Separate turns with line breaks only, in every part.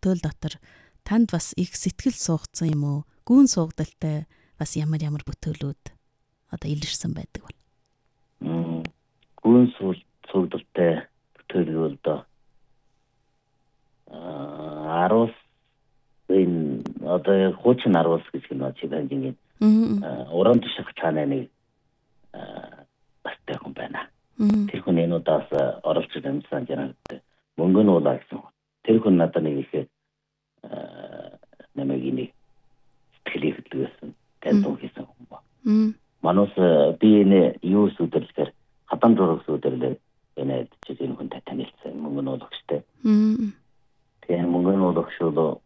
бүтээл дотор танд бас их сэтгэл суугдсан юм уу? Гүүн суугдaltaй бас ямар бүтээлүүд одоо илэрсэн байдаг бол?
Гүүн суугдaltaй бүтээлүүд одоо аруус энэ одоо хуучин аруус гэж байна чи бэнгийн уран тушаах цаанаа нэг бастай хүн байна. Тэр хүн энэ удаас оролцож амьдсан жанагт мөнгө нь уулаа гэсэн. Тэр хүн надад нэг их намайг нэг сэтгэлийг хөдөлгөөсөн тайлбар хийсэн хүн ба. Манус би энэ юу сүдэрлэхээр хатан зураг сүдэрлээ энэ чинь хүн танилцсан мөнгө нь уулагчтай. Тэгээ мөнгө нь уулагчулоо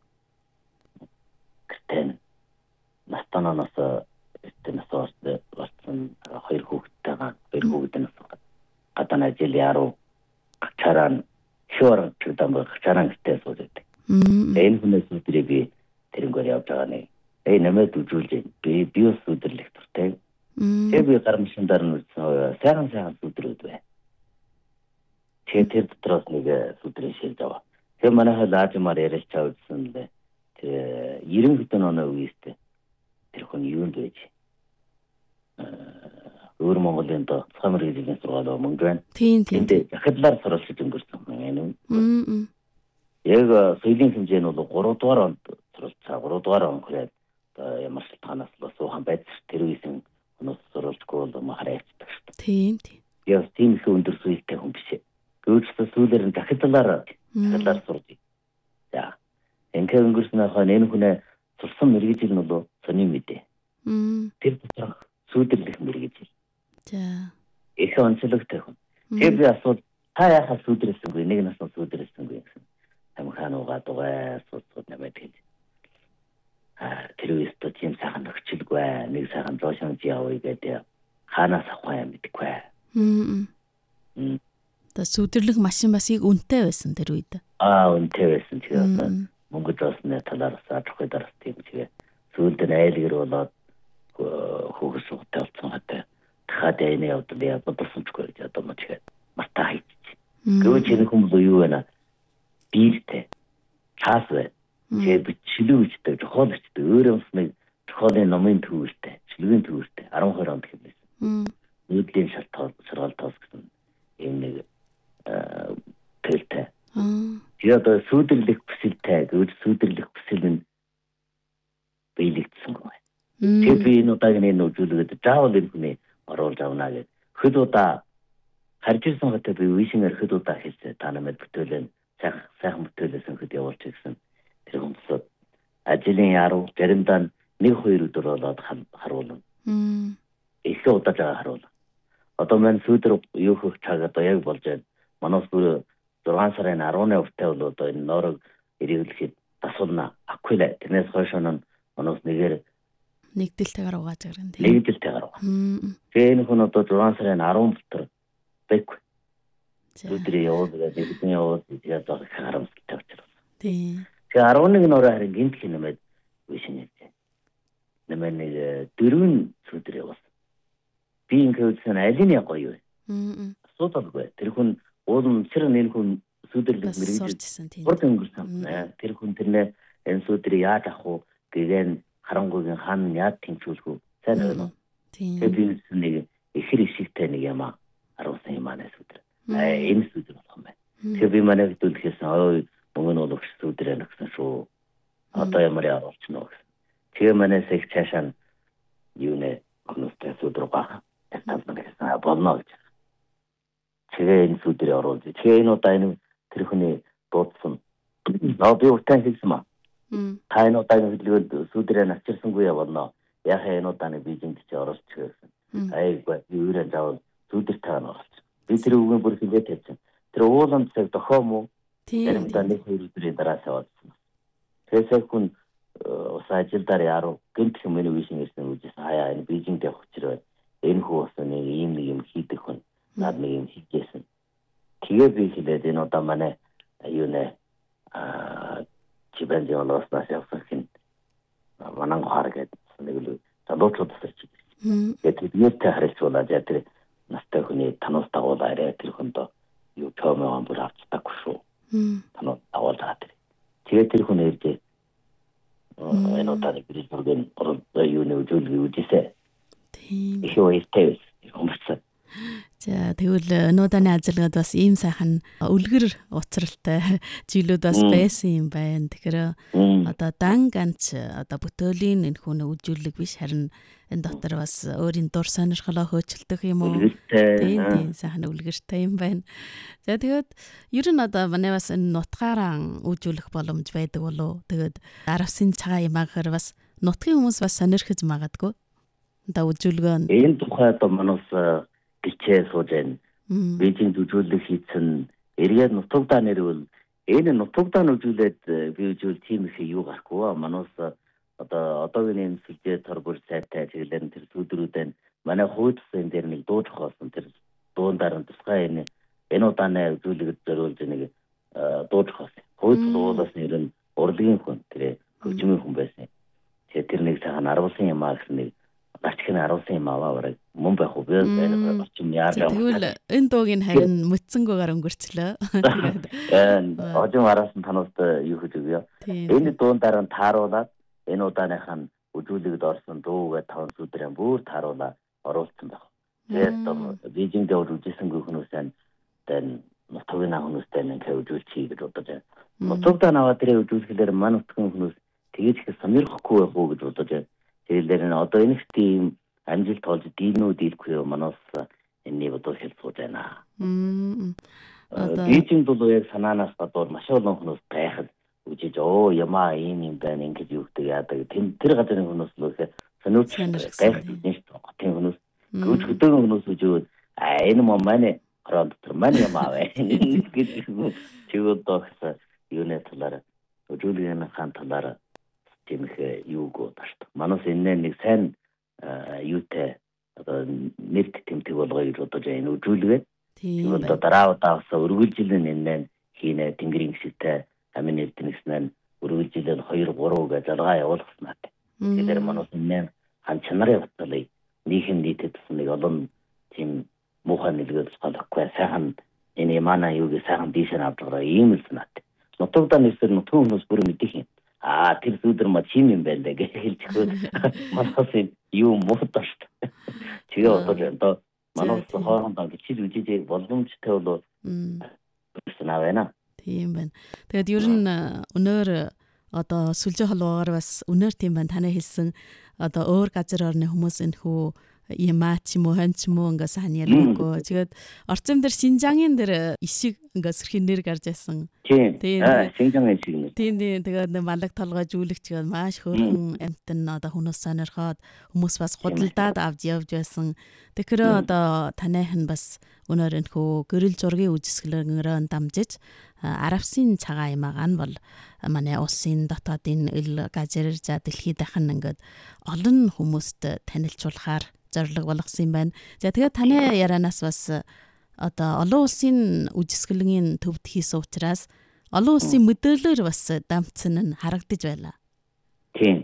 гтэн настананаас тэнэсээс болсон хоёр хүүхдтэйгээ гадаа ажил яруу чаран шууран чудам чаран гэдэг зүйлтэй. Энэ хүнээс үтрээ би тэрнгээр явж байгаа нэ. Нэмээд үзүүлж би биос үдэрлэх туртай. Тэгээ би гарамшиндар нь сайхан үдрүүд бай. Тэр дотроос нэг үдрийн шилж аваа. Тэгээ манайхаа лаажмаар яриач чавдсан лээ. Тэр 90 оны үеэстэй тэр хүн юунд байж өөр Монголын цамар хэлний сургаалаа мөнгө байна.
Тийм.
Дахидлаар суралцж өнгөрсөн юм. Яг соёлын хэмжээ нь бол 3 дугаар онд суралцаа 3 дугаар он хүрээд ямар шалтгаанаас л суухан байж тэр үеийн хүмүүс суралцгүй бол махарайцдаг шүү дээ. Тийм. Яг тийм их өндөр соёлтой хүн биш. Өөрөөсөө сүүлээр нь дахидлаар сурж. За. Ингээд өнгөрснөөр энэ хүнээ сурсан мэргэжил нь бол сони мэдээ. Тэр доторх сүдэрлэх мэргэжил. За. Их онцлогтой хүн. Тэр би асууд та яхаа сүдрэлсэнгүй нэг нас сүдрэлсэнгүй гэсэн. Амхан угаад угаа сууд нэмээд гэж. Тэр үеэс тийм сайхан өгчлгүй нэг сайхан зоошонж явъя гэдэг хаанаас авах юм гэдэггүй.
Та сүдэрлэх машин бас их үнэтэй байсан тэр үед.
Үнэтэй байсан тэгээд мөнгө зоосны талаас авахгүй дараас тийм тэгээд сүүлд нь айлгэр болоод хүүхс утaalсан хатаа дахиад энэ явдал бодсон ч гэж одоо мөчгээд мартаа хийчих. Гэвч энэ хүмүүс юу вэ? Бииртэй. Цаас вэ? Тэгээд бичлүүчтэй, жохолчтой өөрөө нэг жохолын номын төвөртэй, чилгийн төвөртэй 12 онд хэлсэн. Нүүдлийн сургаал тоос гэсэн юм нэг төлтэй. Тэгээд сүдэрлэх хүсэлтэй, гэвч сүдэрлэх хүсэл нь биелэгдсэн гоо. Тэгээд би энэ удаагийн энэ үзүүлгээд заавал энэ хүний оруулж авна гэж хэд удаа харж ирсэн хөтэ би вишингээр хэд удаа хэлсэн. Та намайг бүтээлэн сайхан бүтээлсэн хэд явуулж ирсэн. Тэр хүмүүс ажлын яруу заримдаа 1-2 өдөр болоод харуулна. Их удаа жаа харуулна. Одоо мань сүдэр юу хөх цаг одоо яг болж байна. Манайс бүр 6 сарын 10-ны уртаа бол одоо энэ норог ирүүлэхэд тасуулна. Аквила тэрнээс хойш нь манайс нэгээр
нэгдэлтэйгээр угааж гарна.
Нэгдэлтэйгээр угаа. Тэгээ энэ хүн одоо 6 сарын 10 дотор бэк. Өдрөө явуулаад нэгдэн явуулаад тэгээд одоо харамсалтай учраас.
Тийм.
Тэгээ 11 нороо харин гинт хинэмээд вишинээ. Нэмээ нэг 4 сүдэр явуулсан. Би ингээдсэн алины гоё вэ? Асуудалгүй. Тэр хүн уулын цэр энэ хүн сүдэрлэг мэрэгжил. Гурд өнгөрсөн. Тэр хүн тэрнээ энэ сүдрийг яаж авах вэ гэгээр харангуйгийн хаан яаж тэнцүүлэх вэ? Сайн байна уу? Тийм. Тэгээд би нэг ихэр ишигтэй нэг юм харуулсан юм аа сүдэр. Энэ сүдэр болох юм байна. Тэгээд би манайг дүүлэхсэн ой мөнгө нь олох сүдэр гэсэн шүү. Одоо ямар явуулчихна вэ? Тэгээ манайс их цаашаа юу нэ хүмүүстэй сүдэр баах. Тэсэлсэн болно гэж. Тэгээ энэ сүдэр оруулж. Тэгээ энэ удаа энэ тэр хүний дуудсан. Наа би утаа хэлсэн маа. Та энэ удаагийн хөдөлгөөнд сүдэрээ навчирсангүй явуулна. Яхаа энэ удаа нэг Бээжинд чи оруулж гэсэн. Айгүй юураа заавал сүдэр таана оруулж. Би тэр үгийн бүр хэлээд тавьсан. Тэр ууланд цаг дохоо мó. Тэр удаа нэг өдрийн дараа савдсан. Тэгээ хүн ус ажилдаар яруу гэнт хүмүүний вишин ирсэн үжсэн. Хаяа энэ Бээжинд явах чирээ. Энэ хүмүүс нэг юм хийдэг хүн. Наад нэг юм хийжсэн. Тэгээ би хэлээд энэ удаа манай юу нэ чибэн жолоос насявсан хин манан хаар гэдэг нэг л залуучууд төрчих. Тэгээд биднээтэй харилцуулаад тэр настай хүний танаас дагуулаарэ тэр хүнд юу томоо бүр авцдаггүй шүү. Танаас дагуулаад тэр. тэгээд тэр хүн ирж энэ удаад гэрэл зургийн оролт юуны үзүүлгийг үзээсэй. Тийм. Их баяртай хүмүүс.
За тэгвэл өнөөдрийн ажиллагад бас ийм сайхан үлгэр уцралтай жилүүд бас байсан юм байна. Тэгэхээр одоо дан ганц одоо бүтээлийн энэ хүн үжүүлэг биш харин энэ дотор бас өөрийн дур сонирхлоо хөөцөлдөх юм уу? Тийм сайхан үлгэртэй юм байна. За тэгээд ер нь одоо манай бас энэ нутгаараа үжүүлэх боломж байдаг болов. Тэгээд аравсын цагаан ямаагаар бас нутгийн хүмүүс бас сонирхож магадгүй. Одоо үжүүлгөө
энэ тухай одоо манаас гिचээ сууж байна. Бээжинг үзүүлэх хийсэн эргээд нутагдаа нэрвэл энэ нутагдаа үзүүлээд би үзүүл тийм их юу гарахгүй. Манаас одоогийн сүлжээ торгол сайтай чиглэлэн тэр сүдрүүдэн манай хуудсан дээр нэг дууж хоосон тэр дуундар нь тусгай энэ удааны үзүүлэгд зориулж нэг дууж хоосон. Хуудс уулаас нэр нь урлагийн хүн тэр хөгжмийн хүн байсан. Тэр нэг сайхан аруулсан юм аа гэсэн нэг Бачкны 10 юм аваад мөн байх уу би энэ очим яараа.
Тэгвэл энэ дуугийн харин мөцсөнгөөр өнгөрчлөө.
Ожим араас нь танаас юу гэж өгье. Энэ дуундараа тааруулаад энэ удааныхаа үзүүлэгд орсон дуугээ 5 сүдрэн бүр тааруулаад оруулсан байх. Тэгээд Бээжингдээ үзүүлсэнгүй хүмүүсээ тань нутгийн хүмүүстэй нэг үзүүлчихье гэж бодож байна. Нутагтаа наваад тэрийг үзүүлэхээр манай нутгийн хүмүүс тэгэж их сонирхохгүй байх уу гэж бодож байна. Тэгэхээр одоо энэ тийм амжилт олж диинүүд илгүй манаас энэ бодож хэлсууж байна. Бээжинд бол яг санаанаас бодвол маш олон хүмүүс гайхад үжиж ямаа ийм юм байна ингэж юу гэдэг яадаг. Тэр газрын хүмүүс л их сониуч гайхад тийм хүмүүс гүйж хөдөөгөн хүмүүс үжиж энэ маань ороод тэр маань ямаа вэ гэж чигээр догс юунэ талаар өжүүлгийн хаан талаар тиймээ юуг удаач. Манайс энэ нэг сайн юутай одоо нэрт тэмдэг болгоё гэж бодож байна үзүүлгээ. Тийм одоо дараа удаагаас өргөлжилэн энэ хийнэ тэнгэрийн гисэлтэй амин эрдэнэснээр өргөлжилэн 2 3 гэж залгаа явуулсан нат. Тэгэхээр манайс энэ хан чанарын баталыг нийтэд нэг олон тийм муухай нэлгээд болохгүй сайхан энэ манай юуг сайхан дийшэн авч байгаа юм л санаад. Нутагтаа нэрсэр нутгийн хүмүүс бүр мэдих юм. Тэр сүдэр ма чим юм байна гэж хэлчихвэл манайс юу муудаж та. Тэгээ одоо манайс хоорондоо гिचэл үжиж боломжтой бол санаа байна.
Тийм байна. Тэгээд ер нь өнөөр одоо сүлжээ холбоогоор бас өнөөр тийм байна. Танай хэлсэн одоо өөр газар орны хүмүүс энэ хүү ямаач юм уу хонч юм уу ингээ сайн ялгаагүй. Тэгээд орцом дээр Шинжангийн дээр ишиг ингээ сэрхийн нэр гарч байсан.
Тийм. Шинжангийн ишиг нэр.
Тийм. Тэгээд малаг толгой жүүлэгч гээд маш хөөрхөн амтан одоо хүмүүс сонирхоод хүмүүс бас худалдаад авч явж байсан. Тэгэхээр одоо танайхан бас өнөөр энэ хүү гэрэл зургийн үзэсгэлэнгээр дамжиж аравсын цагаан ямааг нь бол манай улсын дотоодын ил газар за дэлхийд дахин ингээд олон хүмүүст танилцуулахаар зорилго болгосон юм байна. За тэгээд таны ярианаас бас одоо олон улсын үзэсгэлэнгийн төвд хийсэн учраас олон улсын мэдээлэлээр бас дамцсан нь харагдаж байлаа.
Тийм.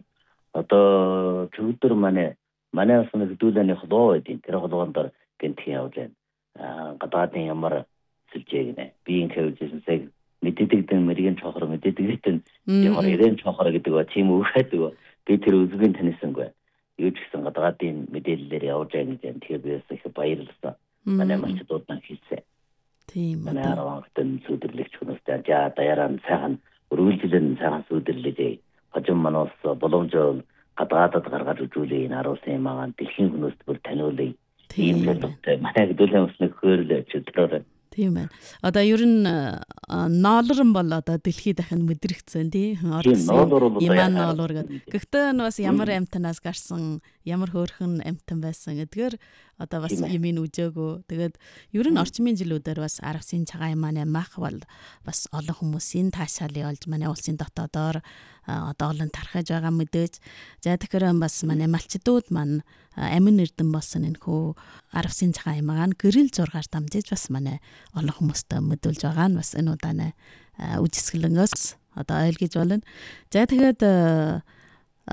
Одоо чөлдөр манай улсын хөдөлгөөний холбоо байдیں۔ Тэр холбоонд гэнтхийн явж байна. Гадаадын ямар сүлжээг нэ. Биеийн хэвжүүлсэн мэдээдэгдэн мэрийн чохор мэдээдэгдэн ямар ирэн чохор гэдэг ба тийм үхээдэг. Би тэр үзгийн таньсангүй. Юу ч гэсэн гадаадын мэдээллээр явж байгаа гэж тэгэхээр би их баярлалаа. Манай маш дуудан хийсэн.
Тийм.
Манай аравын сүдэрлэгч хүмүүстэй даяараа сайхан өргөлжилэн сайхан сүдэрлэж хожим манаас боломжтой гадаадад гаргаж үзүүлээ энэ аруулсан юм аа дэлхийн хүмүүст бүр таниулъя. Тийм л манай хөдөлгөөний өснөх хөөрөл чөлтөрөө.
Тийм байна. Одоо ер нь ноолрон бол одоо дэлхийд дахин мэдрэгдсэн тий. Иман ноолор гэдэг. Гэхдээ бас ямар амтанаас гарсан, ямар хөөрхөн амтан байсан гэдгээр одоо бас юмын үжээгөө. Тэгээд ер нь орчмын жилүүдээр бас аравсын цагаан маань мах бол бас олон хүмүүсийн таашаалыг олж манай улсын дотоодоор одоо олон тархаж байгаа мэдээж. За тэгэхээр бас манай малчдууд маань амин эрдэн болсон энэ хүү аравсын цагаан ямааг гэрэл зургаар дамжиж бас манай олон хүмүүстээ мэдүүлж байгаа нь бас энэ удааны үжисгэлэнгээс одоо ойлгож байна. За тэгээд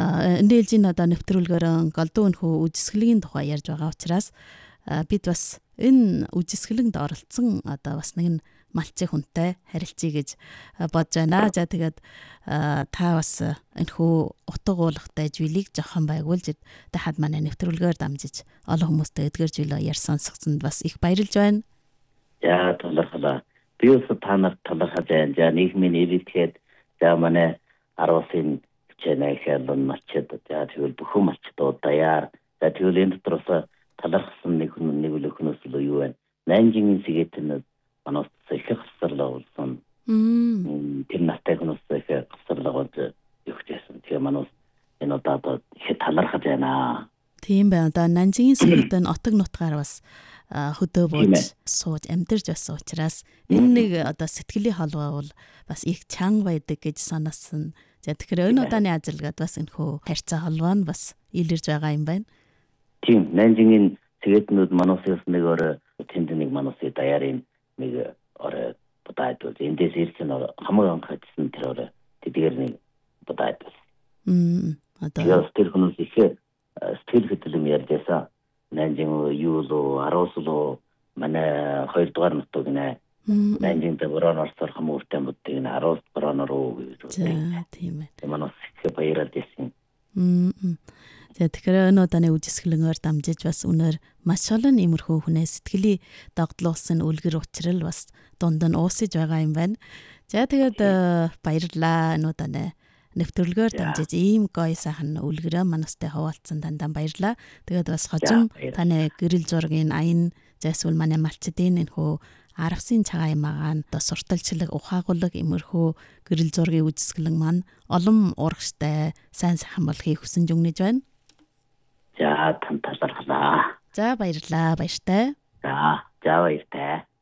энэ ээлжийн одоо нэвтрүүлгээр голдуу өнхөө үжисгэлгийн тухай ярьж байгаа учраас бид бас энэ үжисгэлэнд оролцсон одоо бас нэгэн малчийн хүнтэй харилцъя гэж бодож байна. За тэгээд та бас энэхүү утга уулгатай зүйлийг жоохон байгуулж дахад манай нэвтрүүлгээр дамжиж олон хүмүүстэй эдгэрж билээ яар сонсгоцонд бас их баярлж байна.
За талархлаа. Би бас та нарт талархаж байна. За нийгмийн ирээдүйд за манай 10-ын чанаа хэлэн малчид за тэгвэл бүхэн малчдууд даяар за тэгвэл энэ дотроос талархсан нэг өхнөөс л юу вэ? Нанжингийн сэгээтэнд манаас их хэсэрлээ болсон. Тэр настай хүнээс их хэсэрлээ болж өгчээсэн. Тэгээ манаас энэ удаад их талархаж байна.
Тийм байна. Одоо Нанжингийн сэгээтэн отог нутгаар бас хөдөө бууж сууж амьдарч байсан учраас энэ нэг одоо сэтгэлийн холбоо бол бас их чанга байдаг гэж санаасан. За тэгэхээр энэ удааны ажиллагаад бас энэхүү харьцаа холбоо нь бас илэрж байгаа юм байна.
Тийм, Нанжингийн сэгээтнүүд манаас нэг өөр тэнд нэг манаас даяарын нэг өөр бодоод бол эндээс ирсэн хамгийн анхаарсан тэр өөр тэдгээр нэг бодоод байна. Одоо тэр хүмүүс их сэтгэл хөдлөм ярьжсэн. Нанжин юу л 10 л манай 2 дугаар нутаг нэ. Нанжин дэврон орсоор хамууртай модыг 10 дугаар руу гэж байна.
Тийм ээ.
Манаас их баяраад байсан.
За тэгэхээр энэ удааны үжисгэлэнгээр дамжиж бас үнээр маш олон иймэрхүү хүнээс сэтгэлийн догдлуулсан үлгэр учрал бас дунд нь уусаж байгаа юм байна. За тэгээд баярлалаа энэ удааны нэвтрүүлгээр дамжиж ийм гоё сайхан үлгэрээ манастай хуваалцсан дандаа баярлалаа. Тэгээд бас хожим таны гэрэл зургийн аян зайсвал манай малчдын энэхүү 10-сын цагаан ямаагаан одоо сурталчлаг ухаагуулга имерхүү гэрэл зургийн үжисгэлэн маань олон урагштай сайн сайхан болохыг хүсэж өгнөж байна.
За талархлаа.
За баярлалаа баяртай.
За баяртай.